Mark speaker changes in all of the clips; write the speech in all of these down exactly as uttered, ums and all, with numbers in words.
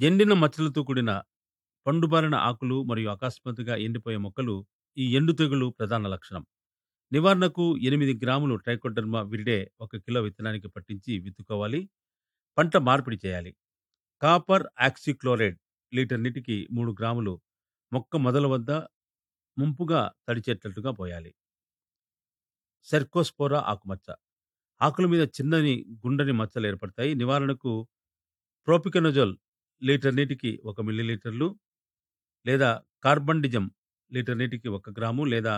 Speaker 1: ఎండిన మచ్చలతో కూడిన పండుబారిన ఆకులు మరియు అకస్మాత్తుగా ఎండిపోయే మొక్కలు ఈ ఎండు తెగులు ప్రధాన లక్షణం. నివారణకు ఎనిమిది గ్రాములు ట్రైకోడర్మా విరిడే ఒక కిలో విత్తనానికి పట్టించి విత్తుకోవాలి. పంట మార్పిడి చేయాలి. కాపర్ ఆక్సిక్లోరైడ్ లీటర్ నీటికి మూడు గ్రాములు మొక్క మొదల వద్ద ముంపుగా తడిచేటట్లుగా పోయాలి. సెర్కోస్పోరా ఆకుమచ్చ ఆకుల మీద చిన్నని గుండని మచ్చలు ఏర్పడతాయి. నివారణకు ప్రోపికనజోల్ లీటర్ నీటికి ఒక మిల్లీలీటర్లు లేదా కార్బండిజం లీటర్ నీటికి ఒక గ్రాము లేదా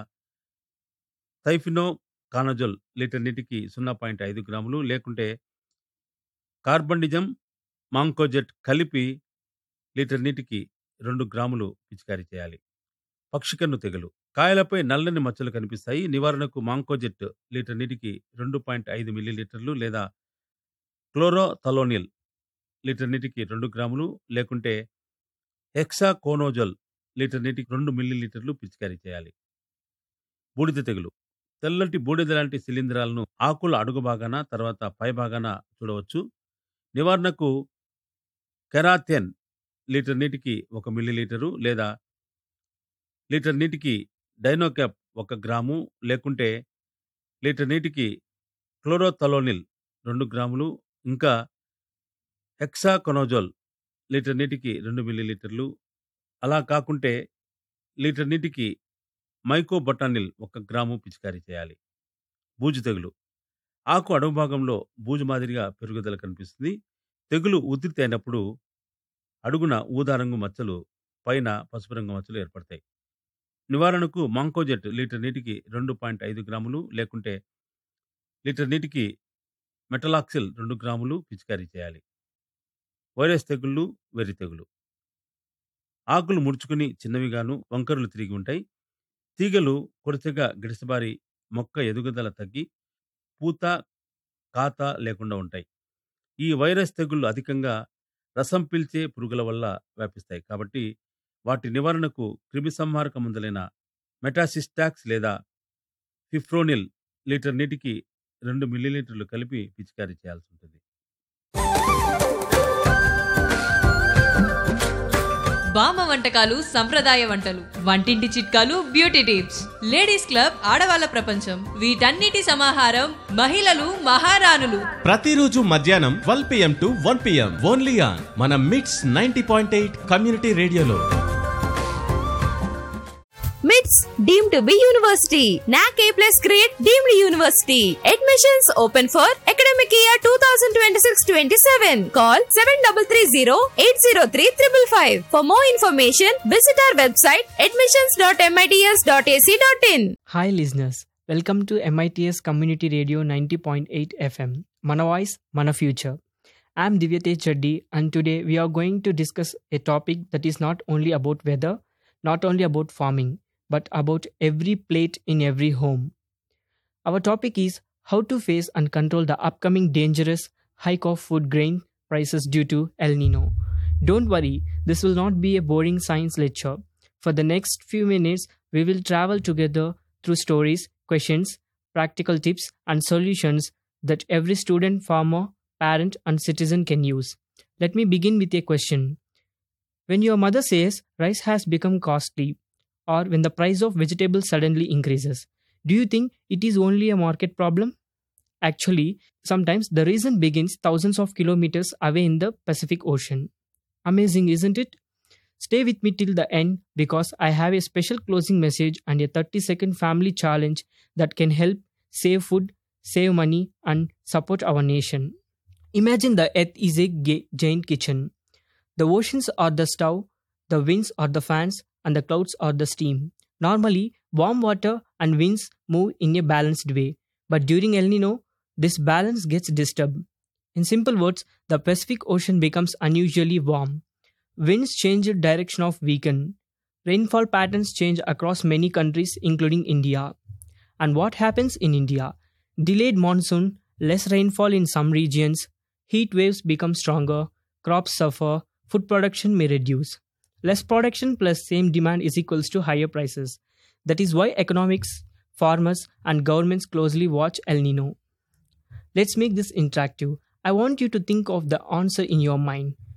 Speaker 1: థైఫినో కానజోల్ లీటర్ నీటికి సున్నా పాయింట్ ఐదు గ్రాములు లేకుంటే కార్బండిజం మాంకోజెట్ కలిపి లీటర్ నీటికి రెండు గ్రాములు పిచికారీ చేయాలి. పక్షికన్ను తెగులు కాయలపై నల్లని మచ్చలు కనిపిస్తాయి. నివారణకు మాంకోజెట్ లీటర్ నీటికి రెండు పాయింట్ ఐదు మిల్లీలీటర్లు లేదా క్లోరోథలోనిల్ లీటర్ నీటికి రెండు గ్రాములు లేకుంటే హెక్సాకోనోజోల్ లీటర్ నీటికి రెండు మిల్లీలీటర్లు పిచికారీ చేయాలి. బూడిద తెగులు తెల్లటి బూడిద లాంటి శిలీంధ్రాలను ఆకుల అడుగు భాగాన తర్వాత పై భాగాన చూడవచ్చు. నివారణకు కెరాథెన్ లీటర్ నీటికి ఒక మిల్లీలీటరు లేదా లీటర్ నీటికి డైనోక్యాప్ ఒక గ్రాము లేకుంటే లీటర్ నీటికి క్లోరోథలోనిల్ రెండు గ్రాములు ఇంకా హెక్సాకొనోజోల్ లీటర్ నీటికి రెండు మిల్లీలీటర్లు అలా కాకుంటే లీటర్ నీటికి మైకోబొటానిల్ ఒక గ్రాము పిచికారీ చేయాలి. బూజు తెగులు ఆకు అడుగు భాగంలో బూజు మాదిరిగా పెరుగుదల కనిపిస్తుంది. తెగులు ఉధృతి అయినప్పుడు అడుగున ఊదా రంగు మచ్చలు పైన పసుపు రంగు మచ్చలు ఏర్పడతాయి. నివారణకు మాంకోజెట్ లీటర్ నీటికి రెండు పాయింట్ ఐదు గ్రాములు లేకుంటే లీటర్ నీటికి మెటలాక్సిల్ రెండు గ్రాములు పిచికారీ చేయాలి. వైరస్ తెగుళ్ళు వెర్రి తెగులు ఆకులు ముడుచుకుని చిన్నవిగాను వంకరులు తిరిగి ఉంటాయి. తీగలు కొరతగా గిడసబారి మొక్క ఎదుగుదల తగ్గి పూత కాత లేకుండా ఉంటాయి. ఈ వైరస్ తెగుళ్ళు అధికంగా రసం పీల్చే పురుగుల వల్ల వ్యాపిస్తాయి కాబట్టి వాటి నివారణకు క్రిమిసంహారక మందులైన మెటాసిస్టాక్స్ లేదా ఫిఫ్రోనిల్ లీటర్ నీటికి రెండు మిల్లీలీటర్లు కలిపి పిచికారీ చేయాల్సి ఉంటుంది.
Speaker 2: బామ్మ వంటకాలు సంప్రదాయ వంటలు, వంటింటి చిట్కాలు, బ్యూటీ టిప్స్, లేడీస్ క్లబ్ ఆడవాళ్ళ ప్రపంచం, వీటన్నిటి సమాహారం మహిళలు మహారాణులు.
Speaker 3: ప్రతిరోజు మధ్యాహ్నం twelve PM to one PM only on మన మిట్స్ నైంటీ పాయింట్ ఎయిట్ కమ్యూనిటీ రేడియోలో.
Speaker 4: మిట్స్ deemed to be university. N A C A plus grade deemed university. Admissions open for academic year twenty twenty-six twenty-seven. Call seven three three zero eight zero three five five. For more information, visit our website admissions dot mits dot a c dot in.
Speaker 5: Hi listeners, welcome to M I T S Community Radio ninety point eight F M. Mana voice, mana future. I am Divyate Chaddi and today we are going to discuss a topic that is not only about weather, not only about farming, but about every plate in every home. Our topic is how to face and control the upcoming dangerous hike of food grain prices due to El Nino. Don't worry, this will not be a boring science lecture. For the next few minutes, we will travel together through stories, questions, practical tips, and solutions that every student, farmer, parent, and citizen can use. Let me begin with a question. When your mother says rice has become costly, or when the price of vegetables suddenly increases, do you think it is only a market problem? Actually, sometimes the reason begins thousands of kilometers away in the Pacific Ocean. Amazing, isn't it? Stay with me till the end because I have a special closing message and a thirty second family challenge that can help save food, save money, and support our nation. Imagine the earth is a ga- giant kitchen. The oceans are the stove, the winds are the fans, and the clouds are the steam. Normally, warm water and winds move in a balanced way, but during El Nino, this balance gets disturbed. In simple words, the Pacific Ocean becomes unusually warm. Winds change the direction of weaken. Rainfall patterns change across many countries, including India. And what happens in India? Delayed monsoon, less rainfall in some regions, heat waves become stronger, crops suffer, food production may reduce. Less production plus same demand is equals to higher prices. That is why economics, farmers, and governments closely watch El Nino. Let's make this interactive. I want you to think of the answer in your mind.